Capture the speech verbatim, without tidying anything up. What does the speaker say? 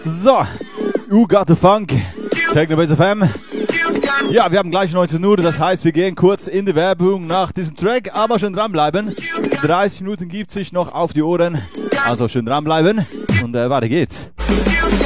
So, You Got the Funk, Technobase F M. Ja, wir haben gleich neunzehn Uhr, das heißt, wir gehen kurz in die Werbung nach diesem Track, aber schön dranbleiben. dreißig Minuten gibt sich noch auf die Ohren, also schön dranbleiben und äh, weiter geht's.